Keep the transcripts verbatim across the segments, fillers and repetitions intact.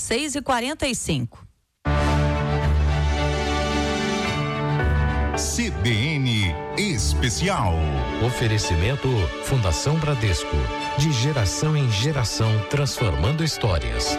seis e quarenta e cinco. C B N Especial. Oferecimento Fundação Bradesco. De geração em geração, transformando histórias.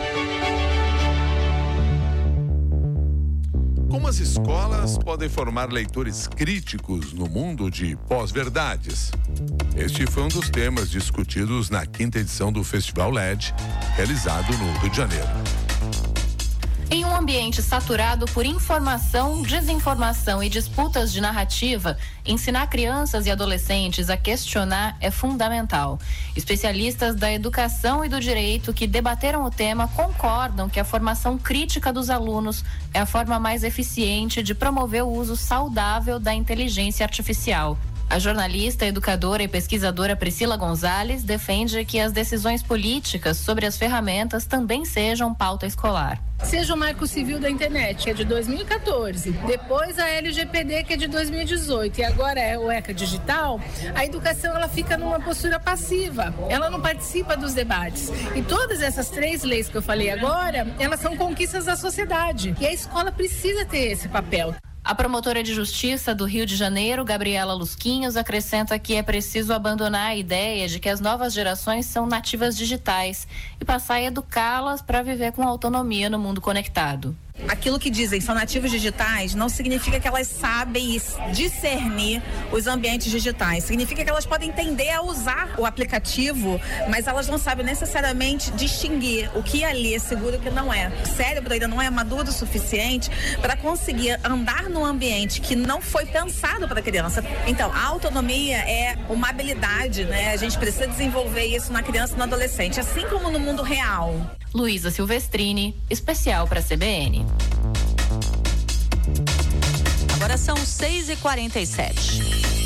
Como as escolas podem formar leitores críticos no mundo de pós-verdades? Este foi um dos temas discutidos na quinta edição do Festival L E D, realizado no Rio de Janeiro. Em um ambiente saturado por informação, desinformação e disputas de narrativa, ensinar crianças e adolescentes a questionar é fundamental. Especialistas da educação e do direito que debateram o tema concordam que a formação crítica dos alunos é a forma mais eficiente de promover o uso saudável da inteligência artificial. A jornalista, educadora e pesquisadora Priscila Gonzalez defende que as decisões políticas sobre as ferramentas também sejam pauta escolar. Seja o Marco Civil da Internet, que é de dois mil e quatorze, depois a L G P D, que é de dois mil e dezoito, e agora é o ECA Digital, a educação ela fica numa postura passiva, ela não participa dos debates. E todas essas três leis que eu falei agora, elas são conquistas da sociedade, e a escola precisa ter esse papel. A promotora de justiça do Rio de Janeiro, Gabriela Lusquinhos, acrescenta que é preciso abandonar a ideia de que as novas gerações são nativas digitais e passar a educá-las para viver com autonomia no mundo conectado. Aquilo que dizem são nativos digitais não significa que elas sabem discernir os ambientes digitais. Significa que elas podem entender a usar o aplicativo, mas elas não sabem necessariamente distinguir o que ali é seguro e o que não é. O cérebro ainda não é maduro o suficiente para conseguir andar num ambiente que não foi pensado para a criança. Então, a autonomia é uma habilidade, né? A gente precisa desenvolver isso na criança e no adolescente, assim como no mundo real. Luísa Silvestrini, especial para a C B N. Agora são seis e quarenta e sete.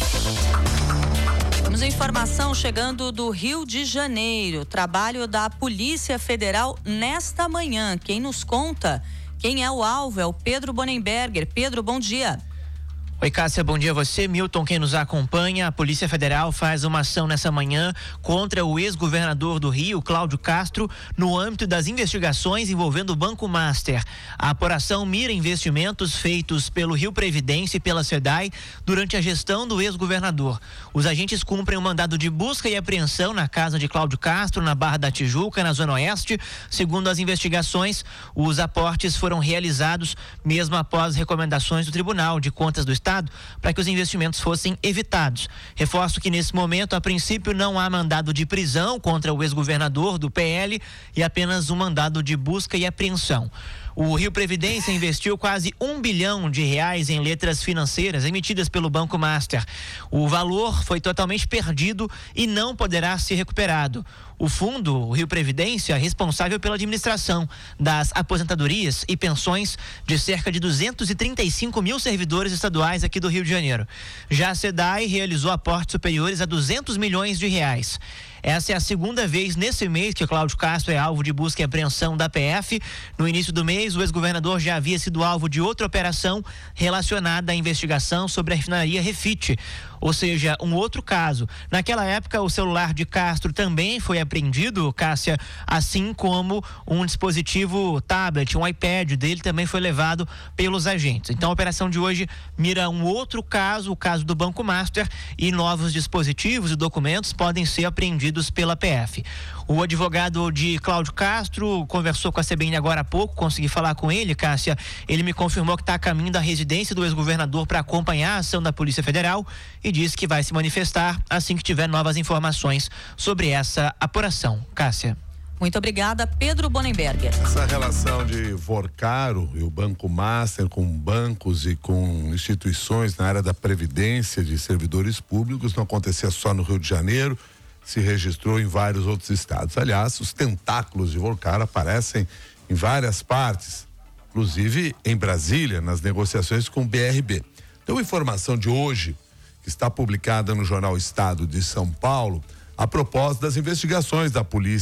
Temos informação chegando do Rio de Janeiro. Trabalho da Polícia Federal nesta manhã. Quem nos conta quem é o alvo é o Pedro Bonenberger. Pedro, bom dia. Oi, Cássia, bom dia a você, Milton, quem nos acompanha. A Polícia Federal faz uma ação nessa manhã contra o ex-governador do Rio, Cláudio Castro, no âmbito das investigações envolvendo o Banco Master. A apuração mira investimentos feitos pelo Rio Previdência e pela SEDAI durante a gestão do ex-governador. Os agentes cumprem um mandado de busca e apreensão na casa de Cláudio Castro, na Barra da Tijuca, na Zona Oeste. Segundo as investigações, os aportes foram realizados mesmo após recomendações do Tribunal de Contas do Estado para que os investimentos fossem evitados. Reforço que nesse momento, a princípio, não há mandado de prisão contra o ex-governador do P L e apenas um mandado de busca e apreensão. O Rio Previdência investiu quase um bilhão de reais em letras financeiras emitidas pelo Banco Master. O valor foi totalmente perdido e não poderá ser recuperado. O fundo, o Rio Previdência, é responsável pela administração das aposentadorias e pensões de cerca de duzentos e trinta e cinco mil servidores estaduais aqui do Rio de Janeiro. Já a SEDAI realizou aportes superiores a duzentos milhões de reais. Essa é a segunda vez nesse mês que Cláudio Castro é alvo de busca e apreensão da P F. No início do mês, o ex-governador já havia sido alvo de outra operação relacionada à investigação sobre a refinaria Refit, ou seja, um outro caso. Naquela época, o celular de Castro também foi apreendido, Cássia, assim como um dispositivo tablet, um iPad dele também foi levado pelos agentes. Então, a operação de hoje mira um outro caso, o caso do Banco Master, e novos dispositivos e documentos podem ser apreendidos pela P F. O advogado de Cláudio Castro conversou com a C B N agora há pouco, consegui falar com ele, Cássia. Ele me confirmou que está a caminho da residência do ex-governador para acompanhar a ação da Polícia Federal e disse que vai se manifestar assim que tiver novas informações sobre essa apuração. Cássia. Muito obrigada, Pedro Bonenberger. Essa relação de Vorcaro e o Banco Master com bancos e com instituições na área da previdência de servidores públicos não acontecia só no Rio de Janeiro, se registrou em vários outros estados. Aliás, os tentáculos de Vorcaro aparecem em várias partes, inclusive em Brasília, nas negociações com o B R B. Então, a informação de hoje, que está publicada no jornal Estado de São Paulo, a propósito das investigações da Polícia